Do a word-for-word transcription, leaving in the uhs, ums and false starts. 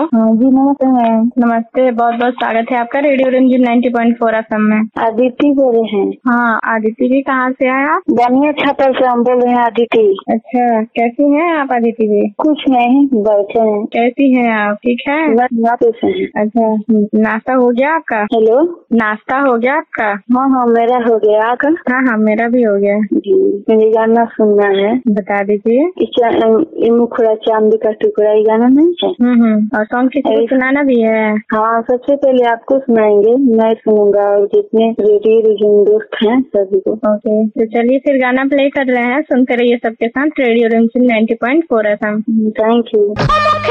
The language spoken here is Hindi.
हाँ जी नमस्ते मैम। नमस्ते, बहुत बहुत स्वागत है आपका radio Ranjan ninety point four F M में। आदित्य बोल रहे हैं। हाँ आदित्य जी, कहाँ से आए आप? बनिया छापर से हम बोल रहे हैं आदित्य। अच्छा, कैसी हैं आप आदित्य जी? कुछ नहीं, बैठे हैं। कैसी हैं आप, ठीक है? से हैं। अच्छा, नाश्ता हो गया आपका? हेलो, नाश्ता हो गया आपका? हाँ हाँ मेरा हो गया। आपका? हाँ हाँ मेरा भी हो गया जी। मुझे गाना सुनना है। बता दीजिए। मुखड़ा चांदी का टुकड़ा, ये गाना नहीं है? हम्म हम्म और सॉन्ग किसी को सुनाना भी है? हाँ, सबसे पहले आपको सुनाएंगे, मैं सुनूंगा और जितने रेडियो रिजन दोस्त हैं सभी को। ओके, तो चलिए फिर गाना प्ले कर रहे हैं, सुनते रहिए सबके साथ radio Ranjan ninety point four F M. Thank you.